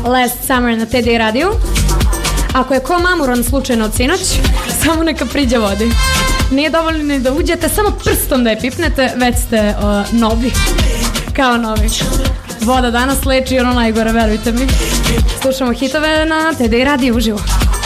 Last Summer na TD radiju. Ako je ko mamuron slučajno od sinoć, samo neka priđe vodi. Nije dovoljno ni da uđete, samo prstom da je pipnete, već ste novi. Kao novi. Voda danas leči ono najgore, verujte mi. Slušamo hitove na TD radiju uživo.